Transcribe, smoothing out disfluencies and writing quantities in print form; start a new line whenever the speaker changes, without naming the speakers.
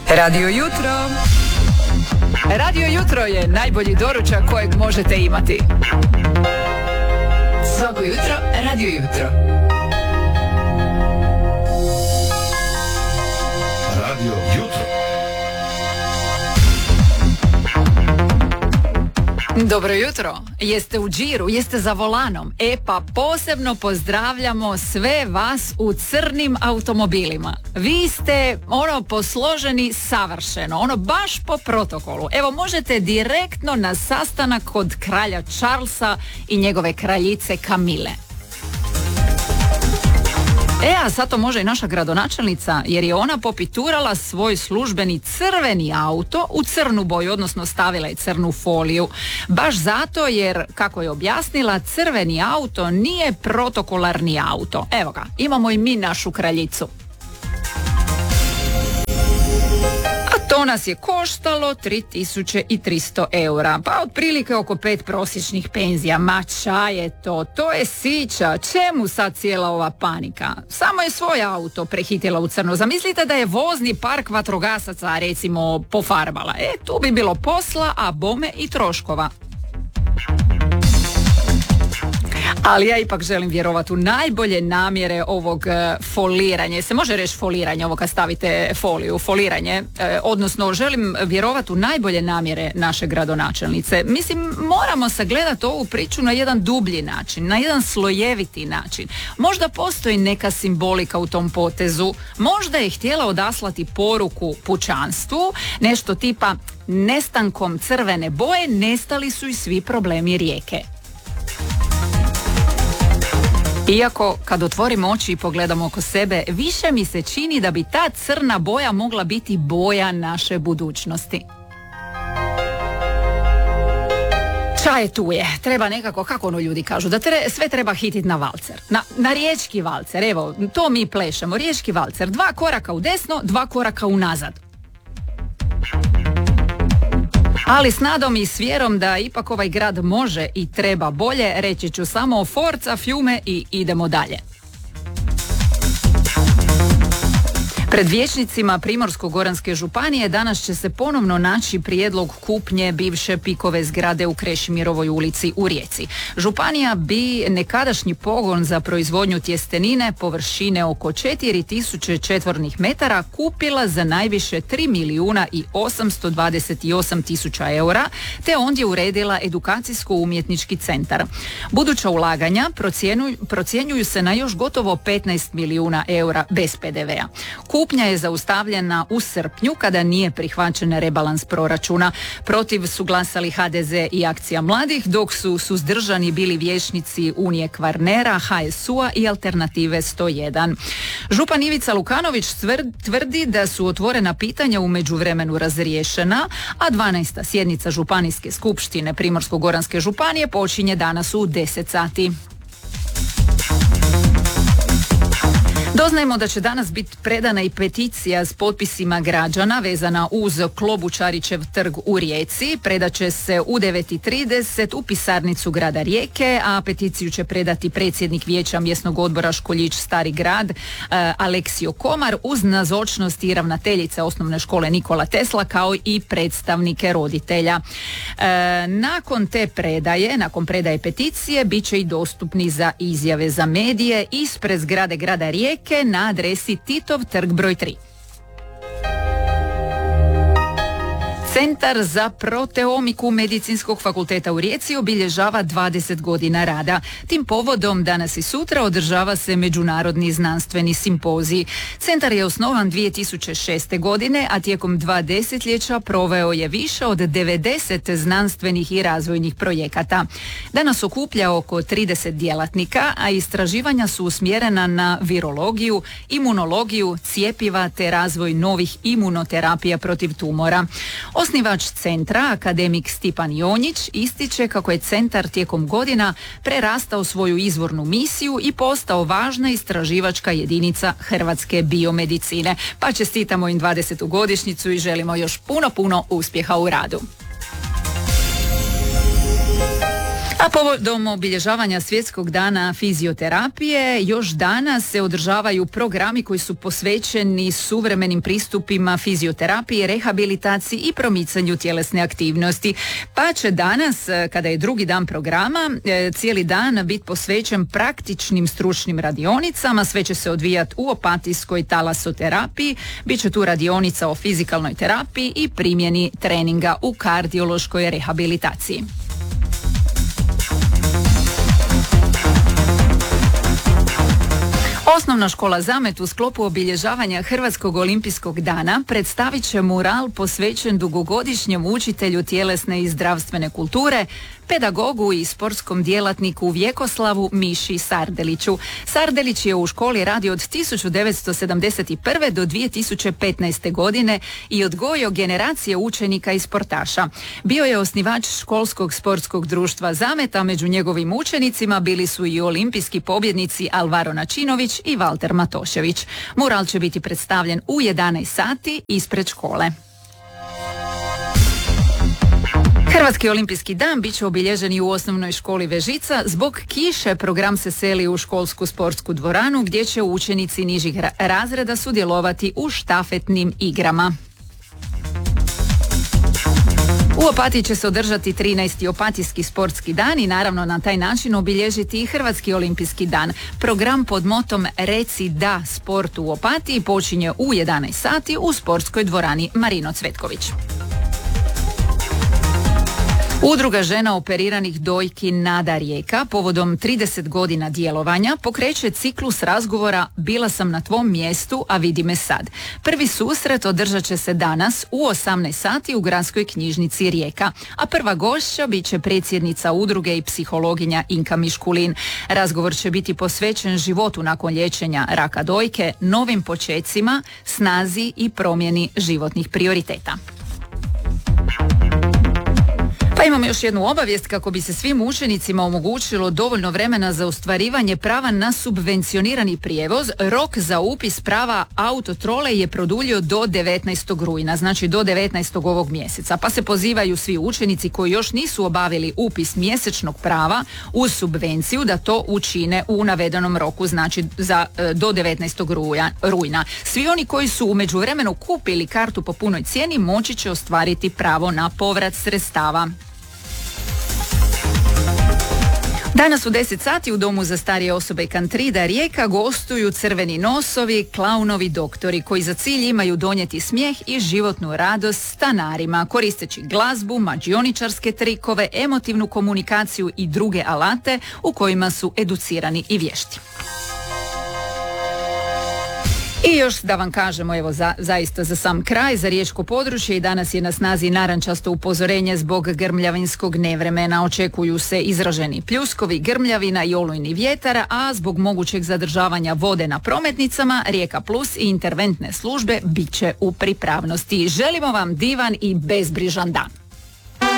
Radio Jutro. Radio Jutro je najbolji doručak kojeg možete imati. Svako jutro, Radio Jutro.
Radio Jutro.
Dobro jutro, jeste u džiru, jeste za volanom. Pa posebno pozdravljamo sve vas u crnim automobilima. Vi ste posloženi savršeno, baš po protokolu. Evo, možete direktno na sastanak kod kralja Charlesa i njegove kraljice Kamile. A sad to može i naša gradonačelnica, jer je ona popiturala svoj službeni crveni auto u crnu boju, odnosno stavila je crnu foliju. Baš zato jer, kako je objasnila, crveni auto nije protokolarni auto. Evo ga, imamo i mi našu kraljicu. To nas je koštalo 3300 eura, pa otprilike oko 5 prosječnih penzija. Ma ča je to je sića, čemu sad cijela ova panika? Samo je svoj auto prehitila u crno. Zamislite da je vozni park vatrogasaca, recimo, pofarbala. Tu bi bilo posla, a bome i troškova. Ali ja ipak želim vjerovati u najbolje namjere ovog foliranja. Se može reći foliranje, ovo kad stavite foliju, foliranje, odnosno želim vjerovati u najbolje namjere naše gradonačelnice. Mislim, moramo sagledati ovu priču na jedan dublji način, na jedan slojeviti način. Možda postoji neka simbolika u tom potezu, možda je htjela odaslati poruku pučanstvu, nešto tipa nestankom crvene boje nestali su i svi problemi Rijeke. Iako, kad otvorimo oči i pogledamo oko sebe, više mi se čini da bi ta crna boja mogla biti boja naše budućnosti. Čaje tu je, treba nekako, kako ljudi kažu, da sve treba hititi na valcer. Na riječki valcer, evo, to mi plešemo, riječki valcer, 2 koraka u desno, 2 koraka unazad. Ali s nadom i s vjerom da ipak ovaj grad može i treba bolje, reći ću samo forza fiume i idemo dalje. Pred vijećnicima Primorsko-goranske županije danas će se ponovno naći prijedlog kupnje bivše PIK-ove zgrade u Krešimirovoj ulici u Rijeci. Županija bi nekadašnji pogon za proizvodnju tjestenine površine oko 4000 četvornih metara kupila za najviše 3.828.000 eura, te ondje uredila edukacijsko-umjetnički centar. Buduća ulaganja procjenjuju se na još gotovo 15 milijuna eura bez PDV-a. Kupnja je zaustavljena u srpnju kada nije prihvaćen rebalans proračuna. Protiv su glasali HDZ i Akcija mladih, dok su suzdržani bili vijećnici Unije Kvarnera, HSU-a i Alternative 101. Župan Ivica Lukanović tvrdi da su otvorena pitanja u međuvremenu razriješena, a 12. sjednica Županijske skupštine Primorsko-goranske županije počinje danas u 10 sati. Doznajemo da će danas biti predana i peticija s potpisima građana vezana uz Klobučarićev trg u Rijeci. Predat će se u 9:30 u pisarnicu grada Rijeke, a peticiju će predati predsjednik vijeća mjesnog odbora Školjić Stari grad Aleksio Komar uz nazočnost i ravnateljice osnovne škole Nikola Tesla kao i predstavnike roditelja. Nakon predaje peticije bit će i dostupni za izjave za medije ispred zgrade grada Rijeke na adresi Titov trg broj 3. Centar za proteomiku Medicinskog fakulteta u Rijeci obilježava 20 godina rada. Tim povodom danas i sutra održava se međunarodni znanstveni simpozij. Centar je osnovan 2006. godine, a tijekom 2 desetljeća proveo je više od 90 znanstvenih i razvojnih projekata. Danas okuplja oko 30 djelatnika, a istraživanja su usmjerena na virologiju, imunologiju, cjepiva te razvoj novih imunoterapija protiv tumora. Osnivač centra, akademik Stipan Jonjić, ističe kako je centar tijekom godina prerastao svoju izvornu misiju i postao važna istraživačka jedinica hrvatske biomedicine. Pa čestitamo im 20. godišnjicu i želimo još puno uspjeha u radu. A povodom obilježavanja Svjetskog dana fizioterapije, još danas se održavaju programi koji su posvećeni suvremenim pristupima fizioterapije, rehabilitaciji i promicanju tjelesne aktivnosti. Pa će danas, kada je drugi dan programa, cijeli dan biti posvećen praktičnim stručnim radionicama. Sve će se odvijati u opatijskoj talasoterapiji. Biće tu radionica o fizikalnoj terapiji i primjeni treninga u kardiološkoj rehabilitaciji. Osnovna škola Zamet u sklopu obilježavanja Hrvatskog olimpijskog dana predstavit će mural posvećen dugogodišnjem učitelju tjelesne i zdravstvene kulture, pedagogu i sportskom djelatniku Vjekoslavu Miši Sardeliću. Sardelić je u školi radio od 1971. do 2015. godine i odgojio generacije učenika i sportaša. Bio je osnivač školskog sportskog društva Zamet, a među njegovim učenicima bili su i olimpijski pobjednici Alvaro Načinović i Valter Matošević. Mural će biti predstavljen u 11 sati ispred škole. Hrvatski olimpijski dan bit će obilježen i u osnovnoj školi Vežica. Zbog kiše program se seli u školsku sportsku dvoranu gdje će učenici nižih razreda sudjelovati u štafetnim igrama. U Opatiji će se održati 13. Opatijski sportski dan i naravno na taj način obilježiti i Hrvatski olimpijski dan. Program pod motom Reci da sportu u Opatiji počinje u 11 sati u sportskoj dvorani Marino Cvetković. Udruga žena operiranih dojki Nada Rijeka povodom 30 godina djelovanja pokreće ciklus razgovora Bila sam na tvom mjestu, a vidi me sad. Prvi susret održat će se danas u 18 sati u Gradskoj knjižnici Rijeka, a prva gošća bit će predsjednica udruge i psihologinja Inka Miškulin. Razgovor će biti posvećen životu nakon liječenja raka dojke, novim počecima, snazi i promjeni životnih prioriteta. Pa imamo još jednu obavijest. Kako bi se svim učenicima omogućilo dovoljno vremena za ostvarivanje prava na subvencionirani prijevoz, rok za upis prava autotrole je produljio do 19. rujna, znači do 19. ovog mjeseca. Pa se pozivaju svi učenici koji još nisu obavili upis mjesečnog prava uz subvenciju da to učine u navedenom roku, znači do 19. rujna. Svi oni koji su u međuvremenu kupili kartu po punoj cijeni moći će ostvariti pravo na povrat sredstava. Danas u 10 sati u Domu za starije osobe Kantrida Rijeka gostuju Crveni nosovi, klaunovi doktori koji za cilj imaju donijeti smijeh i životnu radost stanarima koristeći glazbu, mađioničarske trikove, emotivnu komunikaciju i druge alate u kojima su educirani i vješti. I još da vam kažemo, evo zaista za sam kraj, za riječko područje i danas je na snazi narančasto upozorenje zbog grmljavinskog nevremena. Očekuju se izraženi pljuskovi, grmljavina i olujni vjetar, a zbog mogućeg zadržavanja vode na prometnicama, Rijeka Plus i interventne službe bit će u pripravnosti. Želimo vam divan i bezbrižan dan.